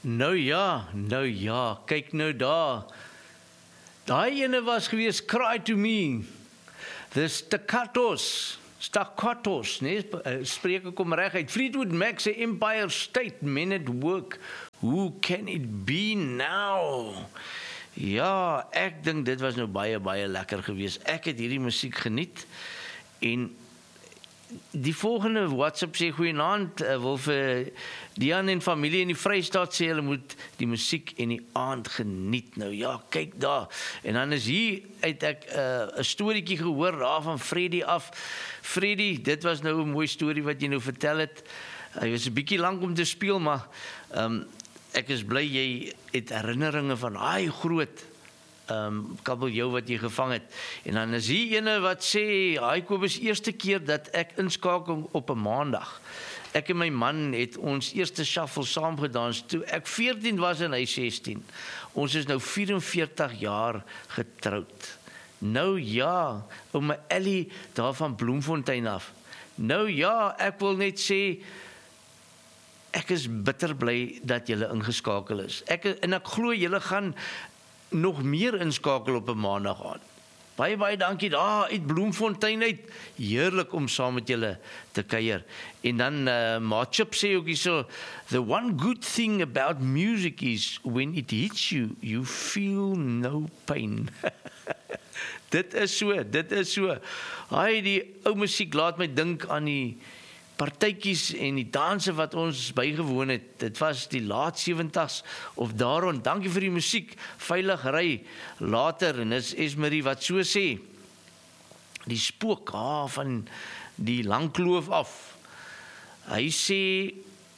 Nou ja, kyk nou daar. Daai ene was gewees Cry to Me. The staccatos, nee, spreek ek om reg uit. Fleetwood Mac se Empire State, Men at Work. Who can it be now? Ja, ek dink dit was nou baie lekker gewees. Ek het hierdie musiek geniet en die volgende WhatsApp sê goeienaand, wil vir Dian en familie in die Vrystaat sê hulle moet die musiek en die aand geniet. Nou ja, kyk daar. En dan is hier uit ek 'n storieetjie gehoor daar van Freddy af. Freddy, dit was nou 'n mooi storie wat jy nou vertel het. Hy was 'n bietjie lank om te speel, maar ek is bly jy het herinneringe van daai groot kabeljou wat jy gevang het. En dan is hier ene wat sê, hy Kobus, eerste keer dat ek inskakel op 'n maandag. Ek en my man het ons eerste shuffle saam gedans toe ek 14 was en hy 16. Ons is nou 44 jaar getroud. Nou ja, ouma Ellie daar van Bloemfontein af. Nou ja, ek wil net sê, ek is bitter bly dat julle ingeskakel is. En ek glo julle gaan nog meer inskakel op 'n maandag aan. Baie dankie daar uit Bloemfontein uit. Heerlik om saam met julle te kuier. En dan Matchip sê ook hierso, the one good thing about music is when it hits you, you feel no pain. Dit is so. Hy die ou musiek laat my dink aan die partytjies en die danse wat ons bygewoon het. Dit was die laat 70s of daarom. Dankie vir die musiek. Veilig ry later. En dis Esmerie wat so sê. Die spook van die Langkloof af. Hy sê,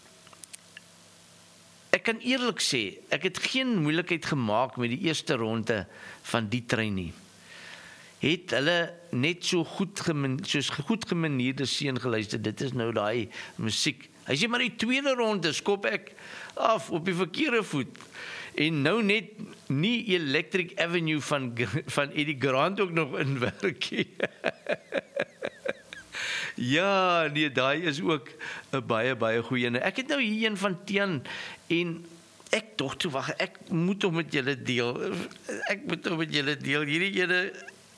ek kan eerlik sê, ek het geen moeilikheid gemaak met die eerste ronde van die trein nie. Het hulle net soos goed gemanierde seun geluister. Dit is nou daai musiek. Hy sê maar die tweede ronde skop ek af op die verkeerde voet. En nou net nie Electric Avenue van Eddie Grant ook nog inwerk nie. Ja, nee, daai is ook 'n baie goeie ene. Ek het nou hier een van Tian en ek dog toe wag, ek moet hom met julle deel. Hierdie ene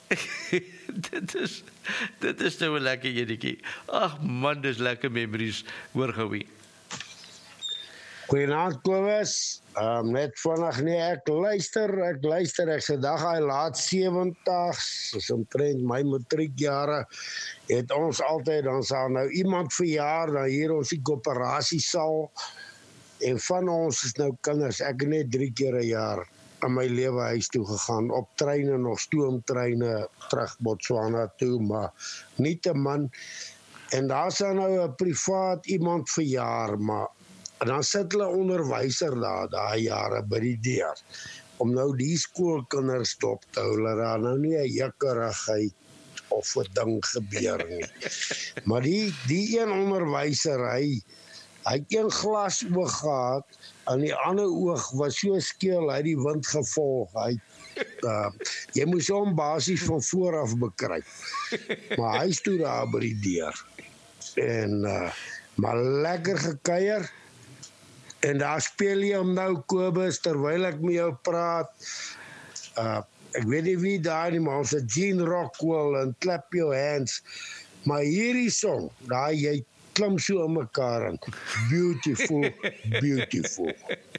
dit is nou 'n lekker enetjie. Ag man, dis lekker memories. Hoor gou wie. Goeienaand Kobus. Net vinnig nee, ek luister. Ek se dag hy laat 70s, soos omtrent my matriekjare, het ons altyd dan sal nou iemand verjaar, dan hier ons die koöperatiesaal. En van ons is nou kinders. Ek het net 3 keer 'n jaar aan my lewe huis toe gegaan, op treine, nog stoomtreine terug Botswana toe, maar nietemin. En daar is nou 'n privaat iemand verjaar, maar dan sit hulle onderwyser daar, daai jare by die deur, om nou die skoolkinders dop te hou, dat daar nou nie 'n jekkerigheid of 'n ding gebeur nie. Maar die een onderwyser, hy het een glas oog gehad, aan die ander oog was so skeel, hy het die wind gevolg. Jy moes hom basies van vooraf bekruip. Maar hy stoot daar by die deur. En maar lekker gekuier. En daar speel jy hom nou, Kobus, terwyl ek met jou praat. Ek weet nie wie daar nie, maar ons het Gene Rockwell en Clap Your Hands. Maar hierdie song, daar jy klim so in mekaar in. Beautiful.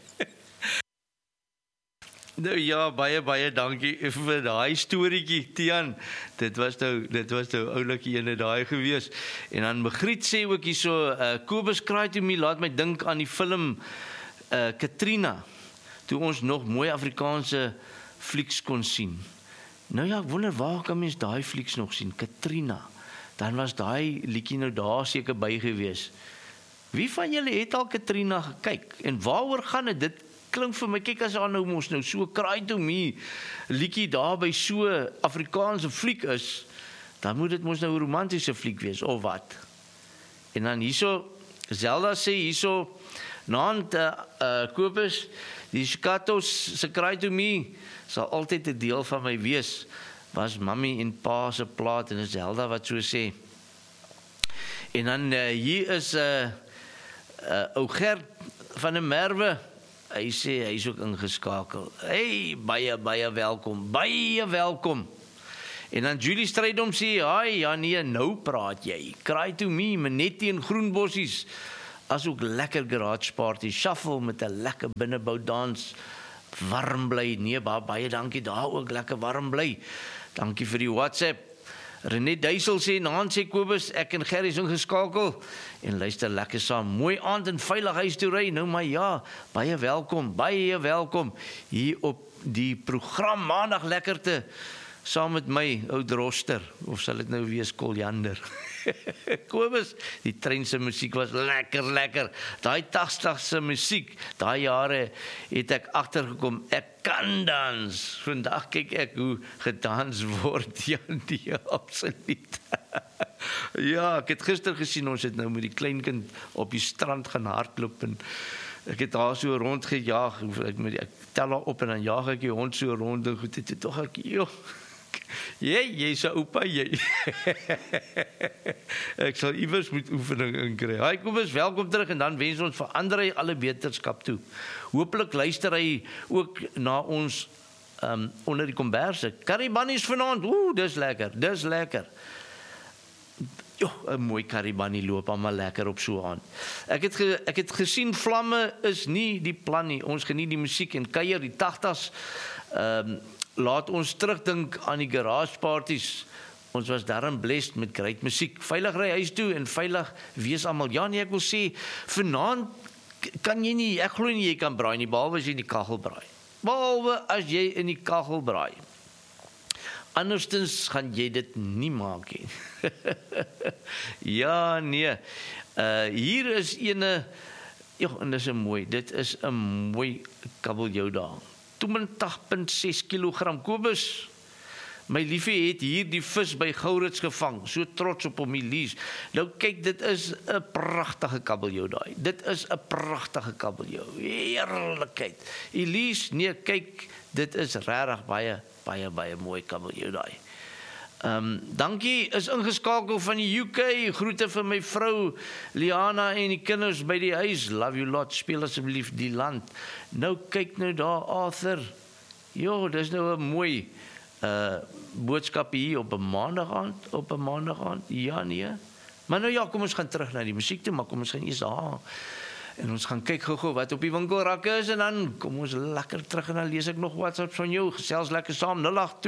Nou ja, baie dankie vir daai storieetjie, Tian. Dit was nou oulike ene daai gewees. En dan Magriet sê ook hierso, Kobus Cry to Me laat my dink aan die film Katrina, toe ons nog mooi Afrikaanse flieks kon sien. Nou ja, ek wonder waar kan mens daai flieks nog sien? Katrina. Dan was daai liedjie nou daar seker by gewees. Wie van julle het al Katrina gekyk? En waaroor gaan dit? Dit klink vir my, kyk as daar nou mos nou so Cry to Me liedjie daar by so Afrikaanse fliek is, dan moet dit mos nou 'n romantiese fliek wees, of wat? En dan hierso, Zelda sê hierso, naand Kobus, die Skatos se Cry to Me sal altyd 'n deel van my wees. Was mammy en pa se plaat, en is Zelda wat so sê. En dan hier is ou Gert van 'n Merwe. hy sê, hy is ook ingeskakel. Hey, baie welkom, baie welkom. En dan Julie Strydom sê, hi, ja nee, nou praat jy. Cry to me, Manetti en Groenbossies, as ook lekker garage party, shuffle met 'n lekker binnebou dans, warm bly, nee, baie dankie, daar ook lekker warm bly. Dankie vir die WhatsApp. René Duisel sê, Naan sê Kobus, ek en Gerrie is ingeskakel, en luister lekker saam, mooi aand en veilig huis toe ry, nou maar ja, baie welkom, hier op die program Maandag Lekkerte, saam met my, oud roster, of sal dit nou wees Koljander. Kobus, die trein se musiek was lekker. Daai 80s se musiek, daai jare het ek agtergekom, ek kan dans. Vandag kyk ek hoe gedans word, nee, absoluut. Ja, ek het gister gesien, ons het nou met die kleinkind op die strand gaan hardloop en ek het daar so rondgejaag, ek tel haar op en dan jaag ek die hond so rond en goed, het toch ek, jy is 'n oupa, jy. Ek sal iewers moet oefening inkry. Hi Kobus, welkom terug en dan wens ons vir Andrei alle beterskap toe. Hopelik luister hy ook na ons onder die komberse. Curry bunnies vanaand, dis lekker. Jo, 'n mooi curry bunny loop almal lekker op so aan. Ek het gesien vlamme is nie die plan nie. Ons geniet die musiek en kuier die 80s. Laat ons terugdink aan die garage parties. Ons was daarin blessed met great musiek. Veilig ry huis toe en veilig wees almal. Ja nee, ek wil sê, vanaand kan jy nie, ek glo nie jy kan braai nie, behalwe as jy in die kaggel braai. Behalwe as jy in die kaggel braai. Anderstens gaan jy dit nie maak nie. Ja nee, hier is ene, en dit is dit is 'n mooi kabeljou daar. 20.6 kilogram Kobus. My liefie het hier die vis by Gourits gevang. So trots op hom, Elise. Nou kyk, dit is 'n pragtige kabeljou daai. Dit is 'n pragtige kabeljou. Heerlikheid. Elise, nee, kyk, dit is regtig baie mooi kabeljou daai. Dankie, is ingeskakel van die UK. Groete vir my vrou Liana en die kinders by die huis. Love you lot, speel asseblief die land. Nou kyk nou daar, Arthur. Jo, dis nou 'n mooi boodskap hier op 'n maandag aand. Ja nee. Maar nou ja, kom ons gaan terug na die musiek toe, maar kom ons gaan eers daar. En ons gaan kyk gou wat op die winkelrakke is en dan kom ons lekker terug en dan lees ek nog WhatsApp van jou. Gesels lekker saam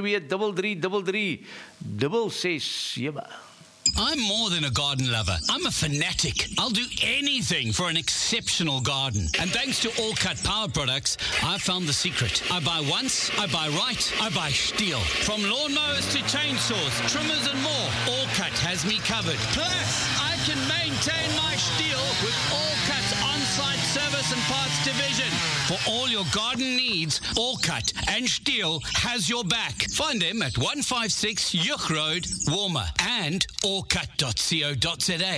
082333367. I'm more than a garden lover. I'm a fanatic. I'll do anything for an exceptional garden. And thanks to All Cut Power Products, I found the secret. I buy once, I buy right, I buy Stihl. From lawnmowers to chainsaws, trimmers and more, All Cut has me covered. Plus, I can maintain my Stihl with All Cut's on-site service and parts division. For all your garden needs, All Cut and Stihl has your back. Find them at 156 Yuch Road, Walmer, and allcut.co.za.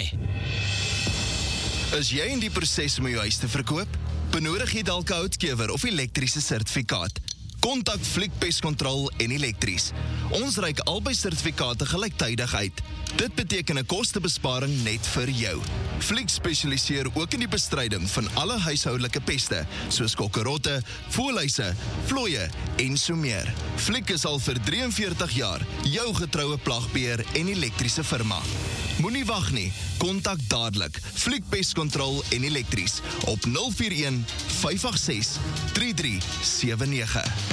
Is jy in die proses om jou huis te verkoop? Benodig jy dalk 'n houtkewer of elektriese sertifikaat? Kontak Fliek Pest Control en Elektries. Ons reik albei sertifikate gelyktydig uit. Dit beteken 'n kostebesparing net vir jou. Fliek spesialiseer ook in die bestryding van alle huishoudelike peste, soos kokkerotte, voëlhuise, vlooie en so meer. Fliek is al vir 43 jaar jou getroue plagbeheer en elektriese firma. Moenie wag nie, kontak dadelik Fliek Pest Control en Elektries op 041 586 3379.